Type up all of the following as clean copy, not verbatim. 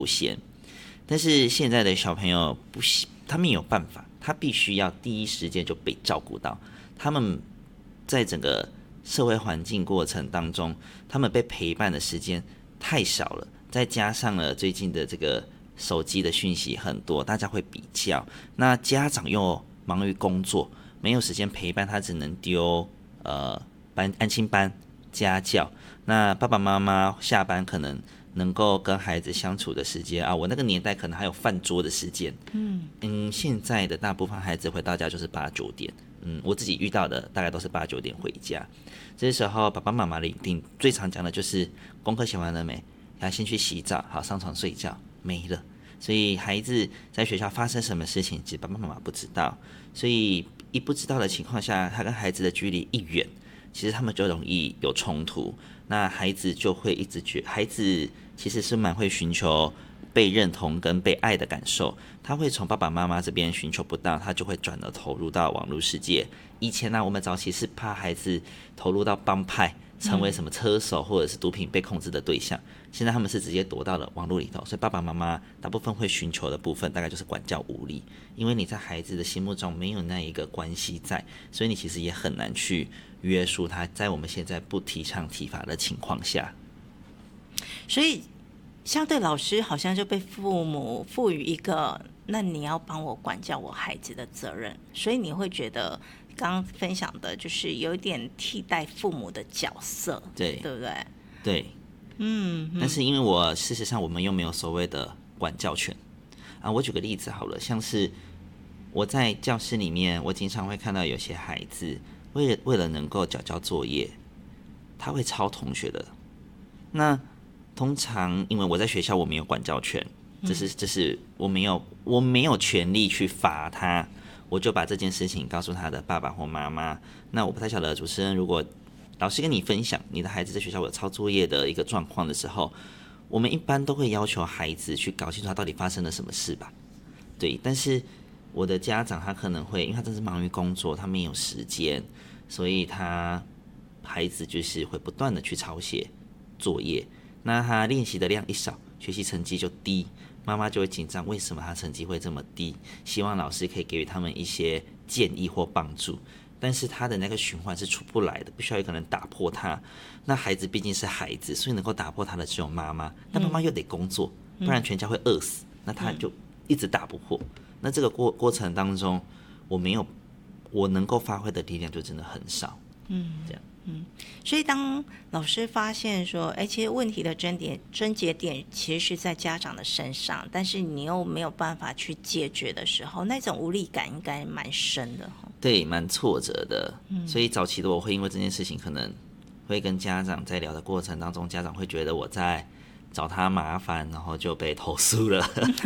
先。但是现在的小朋友不行，他们有办法，他必须要第一时间就被照顾到。他们在整个社会环境过程当中，他们被陪伴的时间太少了，再加上了最近的这个手机的讯息很多，大家会比较。那家长又忙于工作，没有时间陪伴他，只能丢安亲班、家教。那爸爸妈妈下班可能能够跟孩子相处的时间啊，我那个年代可能还有饭桌的时间。现在的大部分孩子回到家就是8、9点。我自己遇到的大概都是8、9点回家。这时候爸爸妈妈的一定最常讲的就是功课写完了没？要先去洗澡，好上床睡觉，没了。所以孩子在学校发生什么事情，其实爸爸妈妈不知道。所以一不知道的情况下，他跟孩子的距离一远，其实他们就容易有冲突。那孩子就会一直孩子其实是蛮会寻求被认同跟被爱的感受，他会从爸爸妈妈这边寻求不到，他就会转而投入到网络世界。以前呢，我们早期是怕孩子投入到帮派，成为什么车手或者是毒品被控制的对象，现在他们是直接躲到了网络里头。所以爸爸妈妈大部分会寻求的部分大概就是管教无力，因为你在孩子的心目中没有那一个关系在，所以你其实也很难去约束他，在我们现在不提倡体罚的情况下。 所以相对老师好像就被父母赋予一个那你要帮我管教我孩子的责任，所以你会觉得刚刚分享的就是有一点替代父母的角色，对不对？ 对，但是因为事实上我们又没有所谓的管教权啊。我举个例子好了，像是我在教室里面，我经常会看到有些孩子为了能够交作业，他会抄同学的。那通常因为我在学校我没有管教权，这是我没有权利去罚他，我就把这件事情告诉他的爸爸或妈妈。那我不太晓得主持人，如果老师跟你分享你的孩子在学校有抄作业的一个状况的时候，我们一般都会要求孩子去搞清楚他到底发生了什么事吧。对，但是我的家长他可能会，因为他真是忙于工作，他没有时间，所以孩子就是会不断的去抄写作业。那他练习的量一少，学习成绩就低，妈妈就会紧张，为什么他成绩会这么低？希望老师可以给予他们一些建议或帮助。但是他的那个循环是出不来的，必须要有可能打破他。那孩子毕竟是孩子，所以能够打破他的只有妈妈，但妈妈又得工作，不然全家会饿死。那他就一直打不破。那这个过程当中，我能够发挥的力量就真的很少。这样。 所以当老师发现说，其实问题的症结点其实是在家长的身上，但是你又没有办法去解决的时候，那种无力感应该蛮深的。 对，蛮挫折的。所以早期的我会因为这件事情，可能会跟家长在聊的过程当中，家长会觉得我在找他麻烦，然后就被投诉了。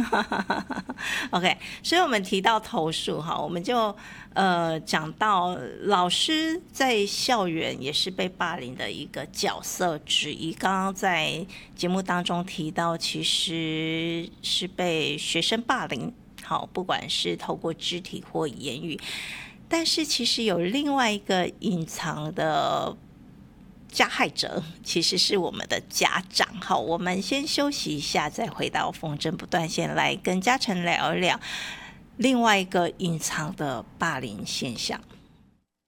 OK， 所以我们提到投诉哈，我们就讲到老师在校园也是被霸凌的一个角色之一。刚刚在节目当中提到，其实是被学生霸凌，好，不管是透过肢体或言语，但是其实有另外一个隐藏的加害者其实是我们的家长。好，我们先休息一下，再回到风筝不断线来跟嘉诚聊一聊另外一个隐藏的霸凌现象。